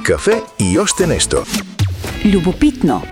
кафе и още нещо. Любопитно.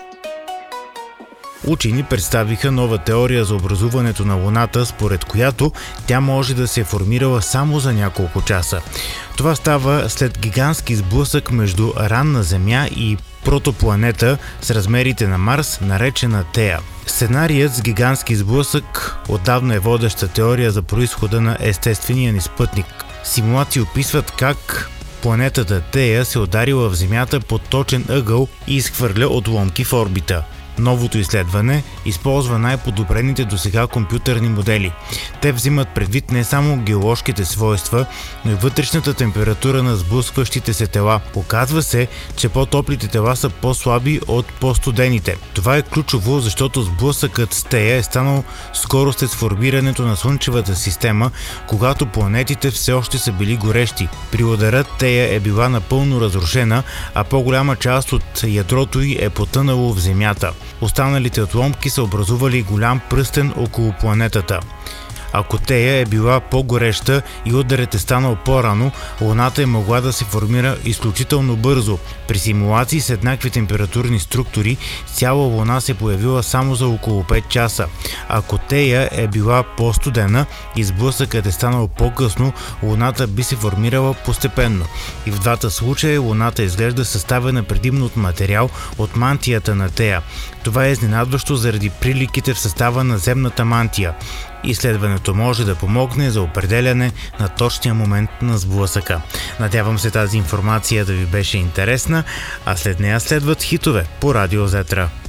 Учени представиха нова теория за образуването на Луната, според която тя може да се е формирала само за няколко часа. Това става след гигантски сблъсък между ранна Земя и протопланета с размерите на Марс, наречена Тея. Сценарият с гигантски сблъсък отдавна е водеща теория за произхода на естествения ни спътник. Симулации описват как планетата Тея се ударила в Земята под точен ъгъл и изхвърля отломки в орбита. Новото изследване използва най-подобрените досега компютърни модели. Те взимат предвид не само геоложките свойства, но и вътрешната температура на сблъскващите се тела. Оказва се, че по-топлите тела са по-слаби от по-студените. Това е ключово, защото сблъсъкът с Тея е станал скоро след сформирането на Слънчевата система, когато планетите все още са били горещи. При удара Тея е била напълно разрушена, а по-голяма част от ядрото й е потънало в Земята. Останалите отломки са образували голям пръстен около планетата. Ако Тея е била по-гореща и ударът е станал по-рано, Луната е могла да се формира изключително бързо. При симулации с еднакви температурни структури, цяла Луна се появила само за около 5 часа. Ако Тея е била по-студена и сблъсъкът е станал по-късно, Луната би се формирала постепенно. И в двата случая Луната изглежда съставена предимно от материал от мантията на Тея. Това е изненадващо заради приликите в състава на земната мантия. Изследването може да помогне за определяне на точния момент на сблъсъка. Надявам се тази информация да ви беше интересна, а след нея следват хитове по Радио Зетра.